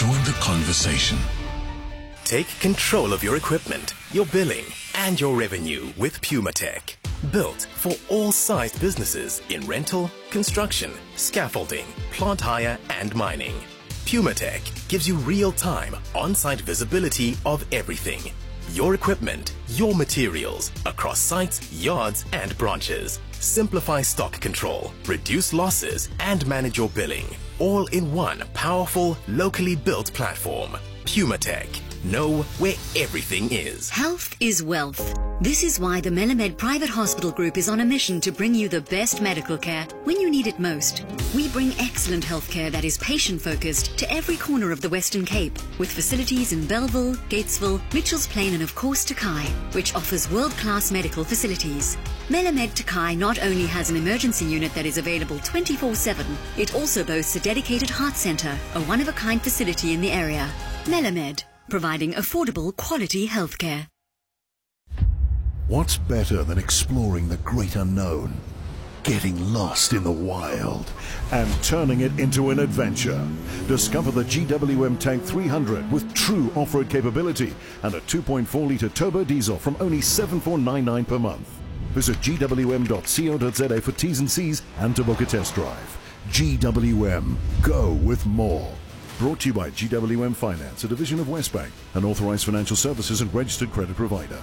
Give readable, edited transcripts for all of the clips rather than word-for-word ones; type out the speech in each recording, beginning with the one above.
Join the conversation. Take control of your equipment, your billing, and your revenue with PumaTech. Built for all sized businesses in rental, construction, scaffolding, plant hire, and mining. PumaTech gives you real-time, on-site visibility of everything. Your equipment, your materials, across sites, yards, and branches. Simplify stock control, reduce losses, and manage your billing. All in one powerful, locally built platform. PumaTech. Know where everything is. Health is wealth. This is why the Melamed Private Hospital Group is on a mission to bring you the best medical care when you need it most. We bring excellent healthcare that is patient-focused to every corner of the Western Cape, with facilities in Bellville, Gatesville, Mitchells Plain and of course Takai, which offers world-class medical facilities. Melamed Takai not only has an emergency unit that is available 24/7, it also boasts a dedicated heart centre, a one-of-a-kind facility in the area. Melamed, providing affordable, quality healthcare. What's better than exploring the great unknown, getting lost in the wild, and turning it into an adventure? Discover the GWM Tank 300 with true off-road capability and a 2.4-litre turbo diesel from only $7,499 per month. Visit gwm.co.za for T's and C's and to book a test drive. GWM, go with more. Brought to you by GWM Finance, a division of Westbank, an authorized financial services and registered credit provider.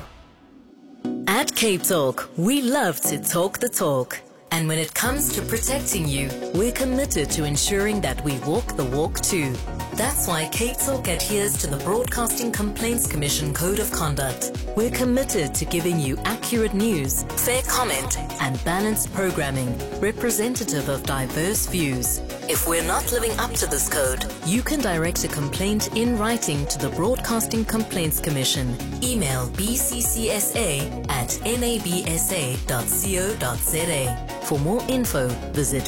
At Cape Talk, we love to talk the talk. And when it comes to protecting you, we're committed to ensuring that we walk the walk too. That's why Cape Talk adheres to the Broadcasting Complaints Commission Code of Conduct. We're committed to giving you accurate news, fair comment, and balanced programming, representative of diverse views. If we're not living up to this code, you can direct a complaint in writing to the Broadcasting Complaints Commission. Email bccsa@nabsa.co.za. For more info, visit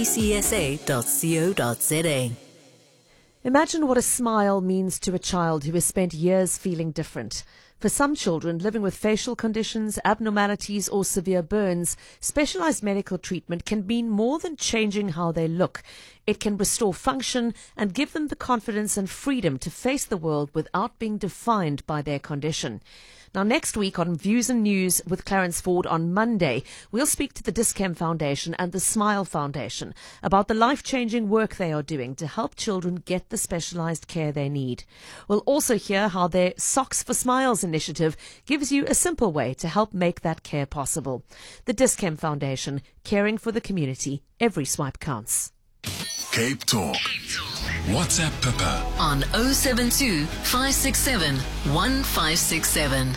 bccsa.co.za. Imagine what a smile means to a child who has spent years feeling different. For some children living with facial conditions, abnormalities or severe burns, specialized medical treatment can mean more than changing how they look. It can restore function and give them the confidence and freedom to face the world without being defined by their condition. Now, next week on Views and News with Clarence Ford on Monday, we'll speak to the Dis-Chem Foundation and the Smile Foundation about the life-changing work they are doing to help children get the specialized care they need. We'll also hear how their Socks for Smiles initiative gives you a simple way to help make that care possible. The Dis-Chem Foundation, caring for the community. Every swipe counts. Cape Talk. WhatsApp Pippa On 072 567 1567.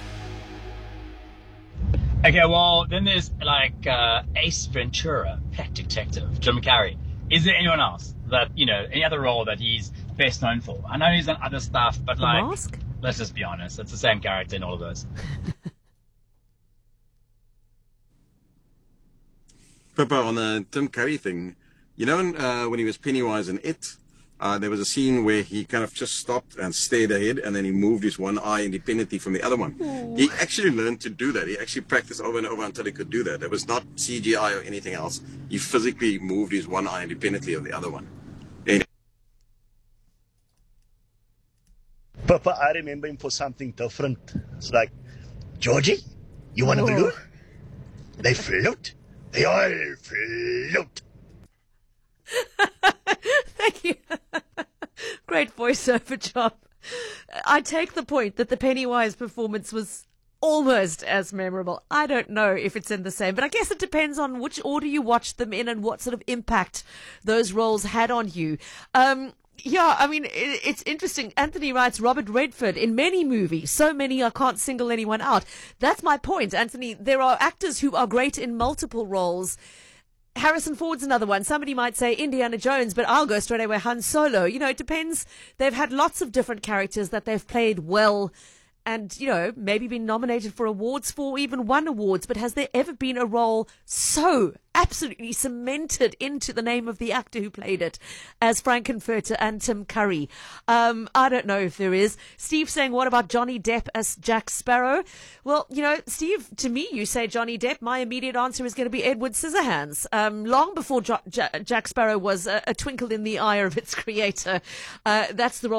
Okay, well, then there's like Ace Ventura, Pet Detective, Jim Carrey. Is there anyone else that, any other role that he's best known for? I know he's done other stuff, but The Mask? Let's just be honest, it's the same character in all of those. Pippa, on the Tim Curry thing, when he was Pennywise in It, there was a scene where he kind of just stopped and stared ahead, and then he moved his one eye independently from the other one. Aww. He actually learned to do that. He actually practiced over and over until he could do that. It was not CGI or anything else. He physically moved his one eye independently of the other one. Papa, I remember him for something different. It's like, Georgie, you want a balloon? They float. They all float. Thank you. Great voiceover job. I take the point that the Pennywise performance was almost as memorable. I don't know if it's in the same, but I guess it depends on which order you watched them in and what sort of impact those roles had on you. Yeah, I mean, it's interesting. Anthony writes, Robert Redford in many movies, so many I can't single anyone out. That's my point, Anthony. There are actors who are great in multiple roles. Harrison Ford's another one. Somebody might say Indiana Jones, but I'll go straight away Han Solo. It depends. They've had lots of different characters that they've played well and, maybe been nominated for awards for, even won awards. But has there ever been a role so absolutely cemented into the name of the actor who played it as Frankenfurter and Tim Curry? I don't know if there is. Steve saying, what about Johnny Depp as Jack Sparrow? Well, Steve, to me, you say Johnny Depp. My immediate answer is going to be Edward Scissorhands. Long before Jack Sparrow was a twinkle in the eye of its creator. That's the role